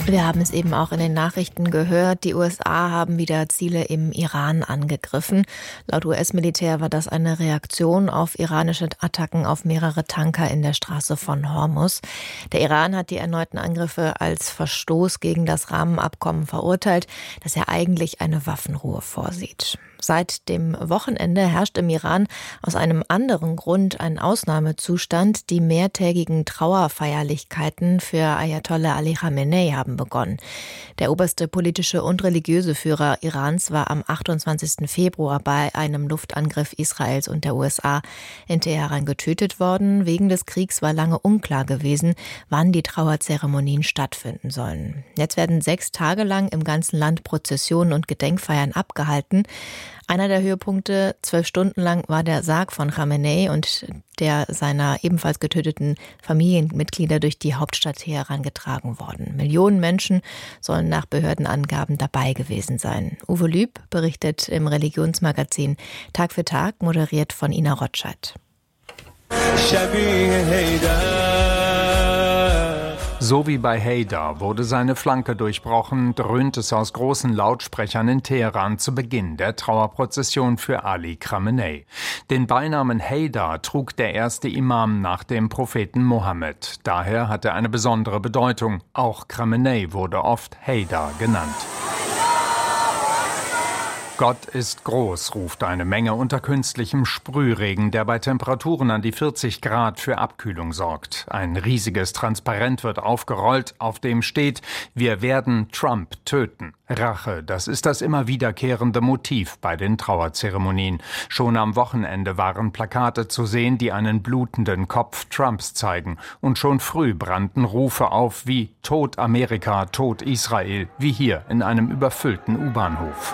Wir haben es eben auch in den Nachrichten gehört. Die USA haben wieder Ziele im Iran angegriffen. Laut US-Militär war das eine Reaktion auf iranische Attacken auf mehrere Tanker in der Straße von Hormuz. Der Iran hat die erneuten Angriffe als Verstoß gegen das Rahmenabkommen verurteilt, das ja eigentlich eine Waffenruhe vorsieht. Seit dem Wochenende herrscht im Iran aus einem anderen Grund ein Ausnahmezustand. Die mehrtägigen Trauerfeierlichkeiten für Ayatollah Ali Khamenei haben begonnen. Der oberste politische und religiöse Führer Irans war am 28. Februar bei einem Luftangriff Israels und der USA in Teheran getötet worden. Wegen des Kriegs war lange unklar gewesen, wann die Trauerzeremonien stattfinden sollen. Jetzt werden 6 Tage lang im ganzen Land Prozessionen und Gedenkfeiern abgehalten. Einer der Höhepunkte, 12 Stunden lang, war der Sarg von Khamenei und der seiner ebenfalls getöteten Familienmitglieder durch die Hauptstadt Teheran getragen worden. Millionen Menschen sollen nach Behördenangaben dabei gewesen sein. Uwe Lüb berichtet im Religionsmagazin Tag für Tag, moderiert von Ina Rotscheid. So wie bei Haydar wurde seine Flanke durchbrochen, dröhnt es aus großen Lautsprechern in Teheran zu Beginn der Trauerprozession für Ali Khamenei. Den Beinamen Haydar trug der erste Imam nach dem Propheten Mohammed. Daher hat er eine besondere Bedeutung. Auch Khamenei wurde oft Haydar genannt. Gott ist groß, ruft eine Menge unter künstlichem Sprühregen, der bei Temperaturen an die 40 Grad für Abkühlung sorgt. Ein riesiges Transparent wird aufgerollt, auf dem steht: Wir werden Trump töten. Rache, das ist das immer wiederkehrende Motiv bei den Trauerzeremonien. Schon am Wochenende waren Plakate zu sehen, die einen blutenden Kopf Trumps zeigen. Und schon früh brannten Rufe auf wie Tod Amerika, Tod Israel, wie hier in einem überfüllten U-Bahnhof.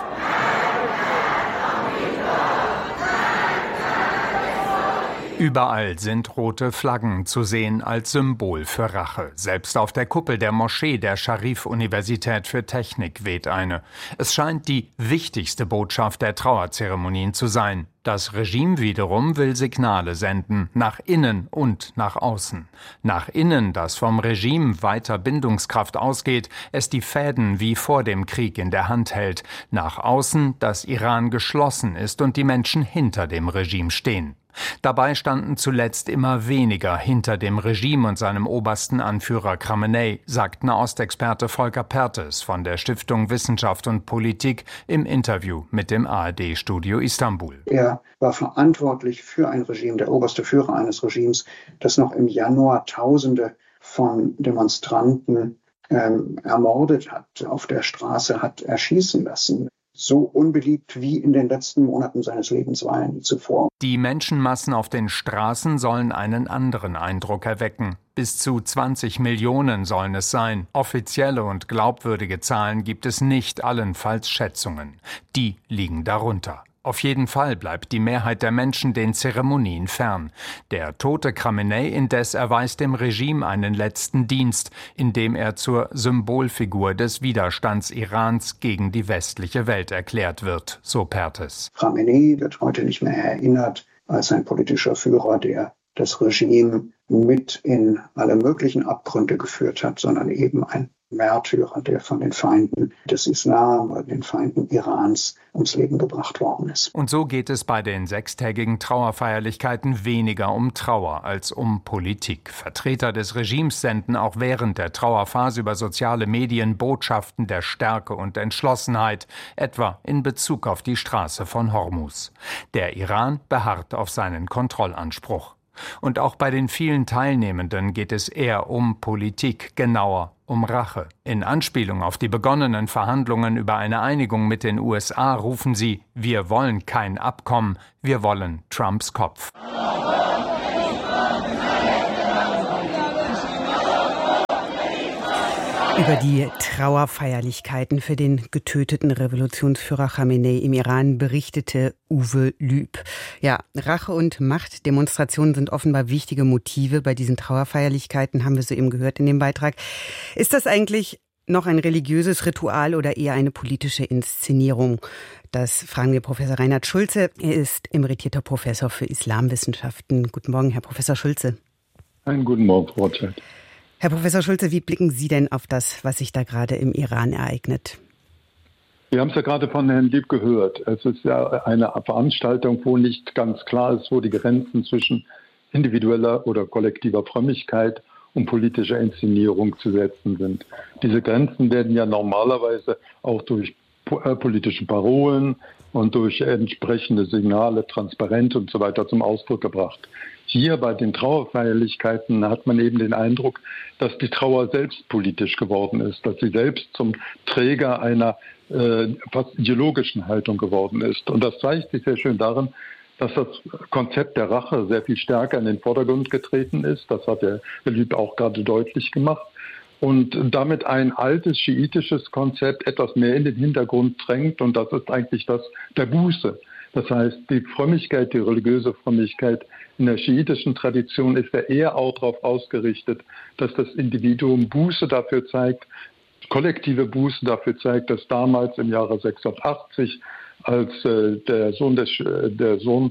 Überall sind rote Flaggen zu sehen als Symbol für Rache. Selbst auf der Kuppel der Moschee der Scharif-Universität für Technik weht eine. Es scheint die wichtigste Botschaft der Trauerzeremonien zu sein. Das Regime wiederum will Signale senden, nach innen und nach außen. Nach innen, das vom Regime weiter Bindungskraft ausgeht, es die Fäden wie vor dem Krieg in der Hand hält. Nach außen, dass Iran geschlossen ist und die Menschen hinter dem Regime stehen. Dabei standen zuletzt immer weniger hinter dem Regime und seinem obersten Anführer Khamenei, sagt Nahostexperte Volker Perthes von der Stiftung Wissenschaft und Politik im Interview mit dem ARD-Studio Istanbul. Er war verantwortlich für ein Regime, der oberste Führer eines Regimes, das noch im Januar Tausende von Demonstranten ermordet hat, auf der Straße hat erschießen lassen. So unbeliebt wie in den letzten Monaten seines Lebens war er nie zuvor. Die Menschenmassen auf den Straßen sollen einen anderen Eindruck erwecken. Bis zu 20 Millionen sollen es sein. Offizielle und glaubwürdige Zahlen gibt es nicht, allenfalls Schätzungen. Die liegen darunter. Auf jeden Fall bleibt die Mehrheit der Menschen den Zeremonien fern. Der tote Khamenei indes erweist dem Regime einen letzten Dienst, indem er zur Symbolfigur des Widerstands Irans gegen die westliche Welt erklärt wird, so Perthes. Khamenei wird heute nicht mehr erinnert als ein politischer Führer, der das Regime mit in alle möglichen Abgründe geführt hat, sondern eben ein Märtyrer, der von den Feinden des Islam oder den Feinden Irans ums Leben gebracht worden ist. Und so geht es bei den 6-tägigen Trauerfeierlichkeiten weniger um Trauer als um Politik. Vertreter des Regimes senden auch während der Trauerphase über soziale Medien Botschaften der Stärke und Entschlossenheit, etwa in Bezug auf die Straße von Hormuz. Der Iran beharrt auf seinen Kontrollanspruch. Und auch bei den vielen Teilnehmenden geht es eher um Politik, genauer um Rache. In Anspielung auf die begonnenen Verhandlungen über eine Einigung mit den USA rufen sie: Wir wollen kein Abkommen, wir wollen Trumps Kopf. Über die Trauerfeierlichkeiten für den getöteten Revolutionsführer Khamenei im Iran berichtete Uwe Lüb. Ja, Rache und Machtdemonstrationen sind offenbar wichtige Motive bei diesen Trauerfeierlichkeiten, haben wir soeben gehört in dem Beitrag. Ist das eigentlich noch ein religiöses Ritual oder eher eine politische Inszenierung? Das fragen wir Professor Reinhard Schulze. Er ist emeritierter Professor für Islamwissenschaften. Guten Morgen, Herr Professor Schulze. Einen guten Morgen, Frau Rothschild. Herr Professor Schulze, wie blicken Sie denn auf das, was sich da gerade im Iran ereignet? Wir haben es ja gerade von Herrn Lieb gehört. Es ist ja eine Veranstaltung, wo nicht ganz klar ist, wo die Grenzen zwischen individueller oder kollektiver Frömmigkeit und politischer Inszenierung zu setzen sind. Diese Grenzen werden ja normalerweise auch durch politische Parolen und durch entsprechende Signale, transparent und so weiter zum Ausdruck gebracht. Hier bei den Trauerfeierlichkeiten hat man eben den Eindruck, dass die Trauer selbst politisch geworden ist, dass sie selbst zum Träger einer fast ideologischen Haltung geworden ist. Und das zeigt sich sehr schön darin, dass das Konzept der Rache sehr viel stärker in den Vordergrund getreten ist. Das hat der Lieb auch gerade deutlich gemacht. Und damit ein altes schiitisches Konzept etwas mehr in den Hintergrund drängt. Und das ist eigentlich das der Buße. Das heißt, die Frömmigkeit, die religiöse Frömmigkeit in der schiitischen Tradition ist ja eher auch darauf ausgerichtet, dass das Individuum Buße dafür zeigt, kollektive Buße dafür zeigt, dass damals im Jahre 680, als der Schwiegersohn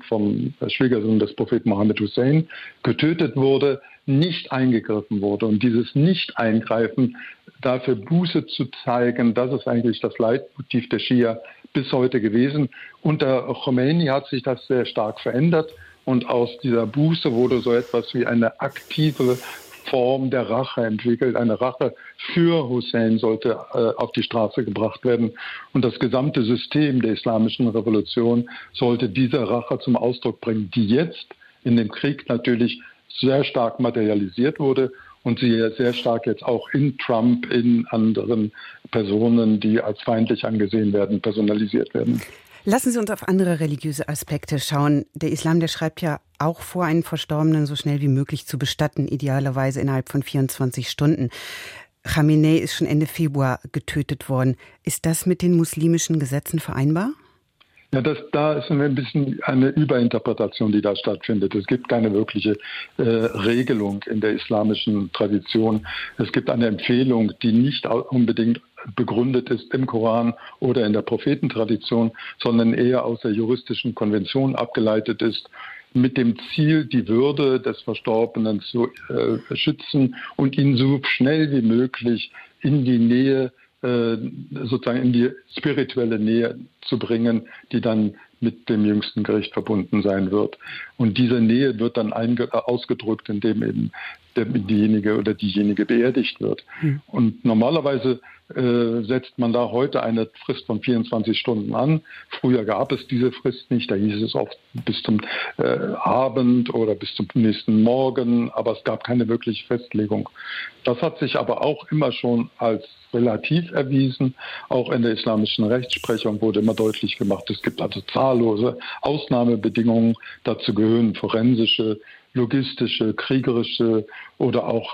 des Propheten Mohammed Hussein getötet wurde, nicht eingegriffen wurde. Und dieses Nicht-Eingreifen, dafür Buße zu zeigen, das ist eigentlich das Leitmotiv der Schia bis heute gewesen. Unter Khomeini hat sich das sehr stark verändert und aus dieser Buße wurde so etwas wie eine aktive Form der Rache entwickelt. Eine Rache für Hussein sollte auf die Straße gebracht werden. Und das gesamte System der islamischen Revolution sollte diese Rache zum Ausdruck bringen, die jetzt in dem Krieg natürlich sehr stark materialisiert wurde und sie sehr stark jetzt auch in Trump, in anderen Personen, die als feindlich angesehen werden, personalisiert werden. Lassen Sie uns auf andere religiöse Aspekte schauen. Der Islam, der schreibt ja auch vor, einen Verstorbenen so schnell wie möglich zu bestatten, idealerweise innerhalb von 24 Stunden. Khamenei ist schon Ende Februar getötet worden. Ist das mit den muslimischen Gesetzen vereinbar? Ja, da ist ein bisschen eine Überinterpretation, die da stattfindet. Es gibt keine wirkliche Regelung in der islamischen Tradition. Es gibt eine Empfehlung, die nicht unbedingt begründet ist im Koran oder in der Prophetentradition, sondern eher aus der juristischen Konvention abgeleitet ist, mit dem Ziel, die Würde des Verstorbenen zu schützen und ihn so schnell wie möglich in die Nähe, sozusagen in die spirituelle Nähe zu bringen, die dann mit dem jüngsten Gericht verbunden sein wird. Und diese Nähe wird dann ausgedrückt, indem eben diejenige oder diejenige beerdigt wird. Und normalerweise setzt man da heute eine Frist von 24 Stunden an. Früher gab es diese Frist nicht, da hieß es oft bis zum Abend oder bis zum nächsten Morgen, aber es gab keine wirkliche Festlegung. Das hat sich aber auch immer schon als relativ erwiesen. Auch in der islamischen Rechtsprechung wurde immer deutlich gemacht, es gibt also zahllose Ausnahmebedingungen. Dazu gehören forensische, logistische, kriegerische oder auch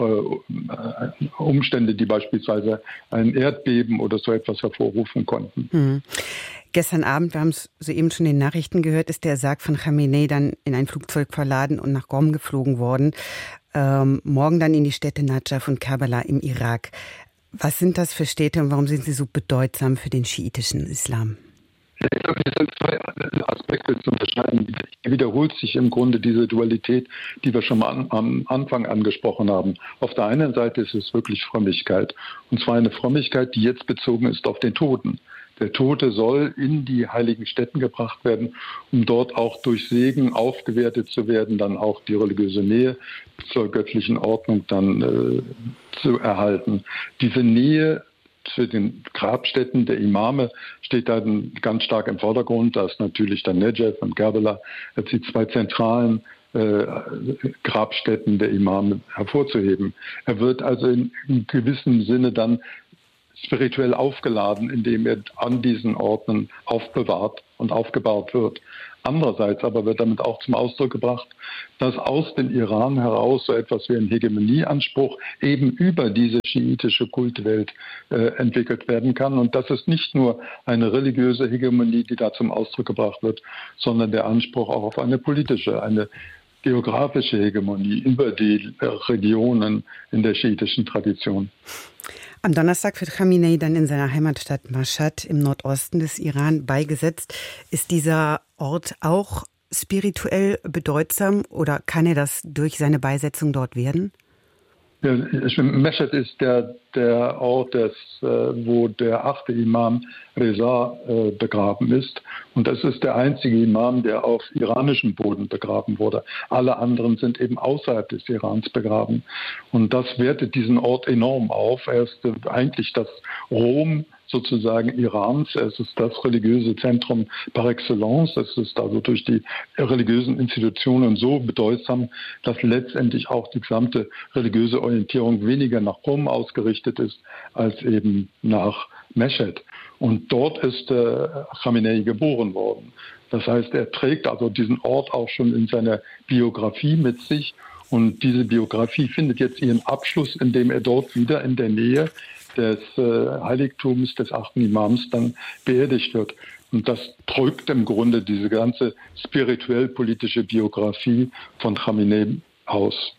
Umstände, die beispielsweise ein Erdbeben oder so etwas hervorrufen konnten. Gestern Abend, wir haben es soeben schon in den Nachrichten gehört, ist der Sarg von Khamenei dann in ein Flugzeug verladen und nach Qom geflogen worden. Morgen dann in die Städte Najaf und Karbala im Irak. Was sind das für Städte und warum sind sie so bedeutsam für den schiitischen Islam? Ich glaube, es sind zwei Aspekte zu unterscheiden. Wiederholt sich im Grunde diese Dualität, die wir schon mal am Anfang angesprochen haben. Auf der einen Seite ist es wirklich Frömmigkeit. Und zwar eine Frömmigkeit, die jetzt bezogen ist auf den Toten. Der Tote soll in die heiligen Stätten gebracht werden, um dort auch durch Segen aufgewertet zu werden, dann auch die religiöse Nähe zur göttlichen Ordnung dann zu erhalten. Diese Nähe zu den Grabstätten der Imame steht da ganz stark im Vordergrund. Da ist natürlich dann Najaf und Karbala als die zwei zentralen Grabstätten der Imame hervorzuheben. Er wird also in gewissem Sinne dann spirituell aufgeladen, indem er an diesen Orten aufbewahrt und aufgebaut wird. Andererseits aber wird damit auch zum Ausdruck gebracht, dass aus dem Iran heraus so etwas wie ein Hegemonieanspruch eben über diese schiitische Kultwelt entwickelt werden kann. Und das ist nicht nur eine religiöse Hegemonie, die da zum Ausdruck gebracht wird, sondern der Anspruch auch auf eine politische, eine geografische Hegemonie über die Regionen in der schiitischen Tradition. Am Donnerstag wird Khamenei dann in seiner Heimatstadt Mashhad im Nordosten des Iran beigesetzt. Ist dieser Ort auch spirituell bedeutsam oder kann er das durch seine Beisetzung dort werden? Ja, Mesched ist der Ort, wo der 8. Imam Reza begraben ist. Und das ist der einzige Imam, der auf iranischem Boden begraben wurde. Alle anderen sind eben außerhalb des Irans begraben. Und das wertet diesen Ort enorm auf. Er ist eigentlich das Rom sozusagen Irans. Es ist das religiöse Zentrum par excellence. Es ist also durch die religiösen Institutionen so bedeutsam, dass letztendlich auch die gesamte religiöse Orientierung weniger nach Rom ausgerichtet ist, als eben nach Mesched. Und dort ist Khamenei geboren worden. Das heißt, er trägt also diesen Ort auch schon in seiner Biografie mit sich. Und diese Biografie findet jetzt ihren Abschluss, indem er dort wieder in der Nähe des Heiligtums des 8. Imams dann beerdigt wird. Und das drückt im Grunde diese ganze spirituell-politische Biografie von Khamenei aus.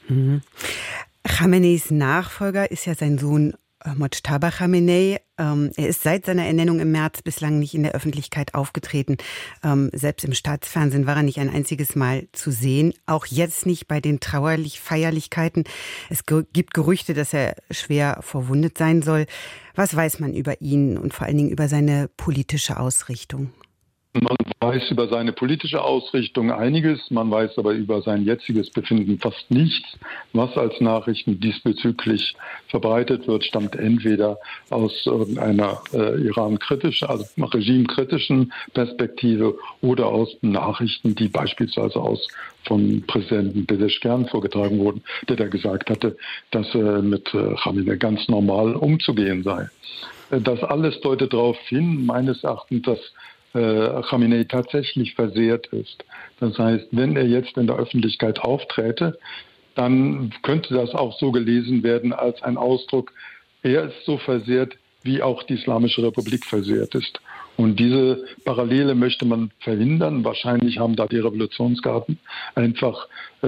Khameneis Nachfolger ist ja sein Sohn Mojtaba Khamenei. Er ist seit seiner Ernennung im März bislang nicht in der Öffentlichkeit aufgetreten. Selbst im Staatsfernsehen war er nicht ein einziges Mal zu sehen. Auch jetzt nicht bei den Feierlichkeiten. Es gibt Gerüchte, dass er schwer verwundet sein soll. Was weiß man über ihn und vor allen Dingen über seine politische Ausrichtung? Man weiß über seine politische Ausrichtung einiges, man weiß aber über sein jetziges Befinden fast nichts. Was als Nachrichten diesbezüglich verbreitet wird, stammt entweder aus irgendeiner Iran-kritischen, also regimekritischen Perspektive oder aus Nachrichten, die beispielsweise von Präsidenten Pezeshkian vorgetragen wurden, der da gesagt hatte, dass mit Khamenei ganz normal umzugehen sei. Das alles deutet darauf hin, meines Erachtens, dass Khamenei tatsächlich versehrt ist. Das heißt, wenn er jetzt in der Öffentlichkeit aufträte, dann könnte das auch so gelesen werden als ein Ausdruck, er ist so versehrt, wie auch die Islamische Republik versehrt ist. Und diese Parallele möchte man verhindern. Wahrscheinlich haben da die Revolutionsgarden einfach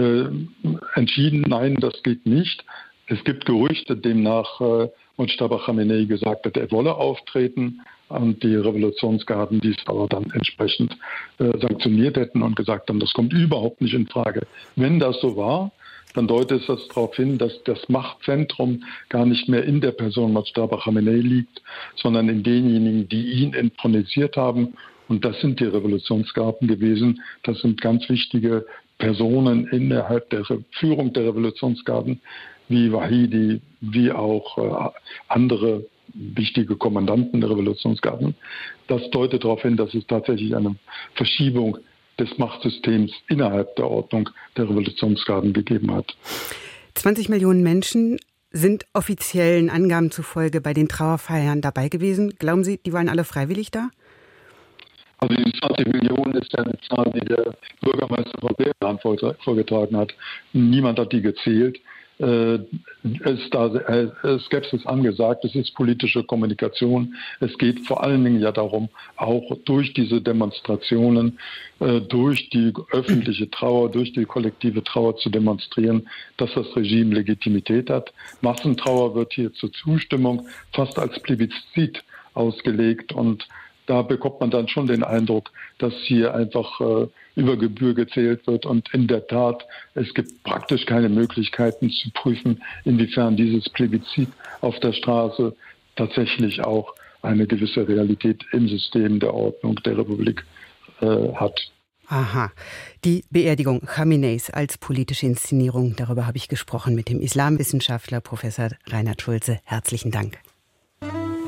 entschieden, nein, das geht nicht. Es gibt Gerüchte, demnach Mojtaba Khamenei gesagt hat, er wolle auftreten. Und die Revolutionsgarden dies aber dann entsprechend sanktioniert hätten und gesagt haben, das kommt überhaupt nicht in Frage. Wenn das so war, dann deutet es darauf hin, dass das Machtzentrum gar nicht mehr in der Person Mojtaba Khamenei liegt, sondern in denjenigen, die ihn intronisiert haben. Und das sind die Revolutionsgarden gewesen. Das sind ganz wichtige Personen innerhalb der Führung der Revolutionsgarden, wie Wahidi, wie auch andere wichtige Kommandanten der Revolutionsgarden. Das deutet darauf hin, dass es tatsächlich eine Verschiebung des Machtsystems innerhalb der Ordnung der Revolutionsgarden gegeben hat. 20 Millionen Menschen sind offiziellen Angaben zufolge bei den Trauerfeiern dabei gewesen. Glauben Sie, die waren alle freiwillig da? Also die 20 Millionen ist ja eine Zahl, die der Bürgermeister von Teheran vorgetragen hat. Niemand hat die gezählt. Es gäbe es angesagt, es ist politische Kommunikation. Es geht vor allen Dingen ja darum, auch durch diese Demonstrationen, durch die öffentliche Trauer, durch die kollektive Trauer zu demonstrieren, dass das Regime Legitimität hat. Massentrauer wird hier zur Zustimmung fast als Plebiszit ausgelegt und da bekommt man dann schon den Eindruck, dass hier einfach über Gebühr gezählt wird. Und in der Tat, es gibt praktisch keine Möglichkeiten zu prüfen, inwiefern dieses Plebiszit auf der Straße tatsächlich auch eine gewisse Realität im System der Ordnung der Republik hat. Aha, die Beerdigung Khameneis als politische Inszenierung, darüber habe ich gesprochen mit dem Islamwissenschaftler Professor Reinhard Schulze. Herzlichen Dank.